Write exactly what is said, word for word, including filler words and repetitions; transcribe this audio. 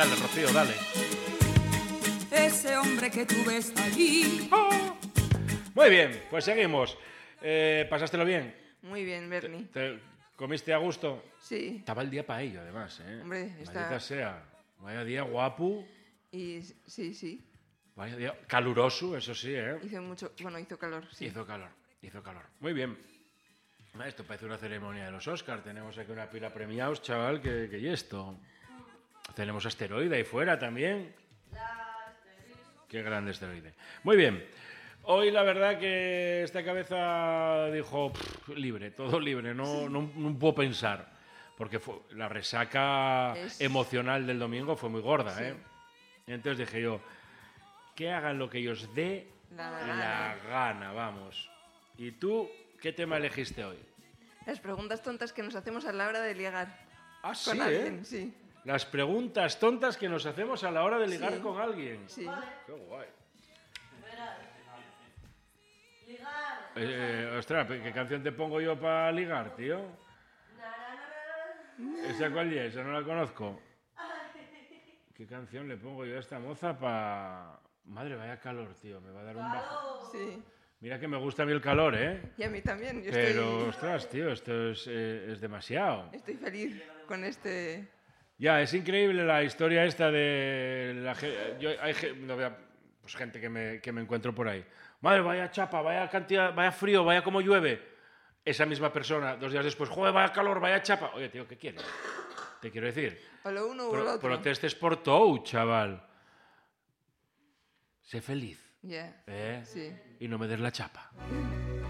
Dale, Rocío, dale. Ese hombre que tú ves allí. ¡Oh! Muy bien, pues seguimos. Eh, ¿Pasástelo bien? Muy bien, Bernie. ¿Te, te comiste a gusto? Sí. Estaba el día para ello, además, ¿eh? Hombre, está... Maldita sea. Vaya día guapo. Y sí, sí. Vaya día caluroso, eso sí, ¿eh? Hizo mucho... Bueno, hizo calor, sí. Hizo calor, hizo calor. Muy bien. Esto parece una ceremonia de los Oscars. Tenemos aquí una pila premiados, chaval, que, que y esto. Tenemos asteroide ahí fuera también. Qué grande asteroide. Muy bien. Hoy la verdad que esta cabeza dijo pff, libre, todo libre, no, no, no puedo pensar. Porque fue, la resaca es... emocional del domingo fue muy gorda, sí. ¿eh? Y entonces dije yo, que hagan lo que ellos dé la, la, la gana, vamos. ¿Y tú qué tema elegiste hoy? Las preguntas tontas que nos hacemos a la hora de ligar. Ah, con sí, alguien, ¿eh? Sí. Las preguntas tontas que nos hacemos a la hora de ligar sí. con alguien. Sí. Qué guay. Ligar. Eh, ostras, ¿qué canción te pongo yo para ligar, tío? ¿Esa cuál es? Esa no la conozco. ¿Qué canción le pongo yo a esta moza para...? Madre, vaya calor, tío. Me va a dar un bajo. Sí. Mira que me gusta a mí el calor, ¿eh? Y a mí también. Yo Pero, estoy... ostras, tío, esto es, eh, es demasiado. Estoy feliz con este... Ya, es increíble la historia esta de... La, yo, hay no, pues, gente que me, que me encuentro por ahí. Madre, vaya chapa, vaya cantidad, vaya frío, vaya como llueve. Esa misma persona, dos días después, joder, vaya calor, vaya chapa. Oye, tío, ¿qué quieres? Te quiero decir. O lo uno o Pro, lo otro. Protestes por todo, chaval. Sé feliz. Ya. Yeah. ¿Eh? Sí. Y no me des la chapa.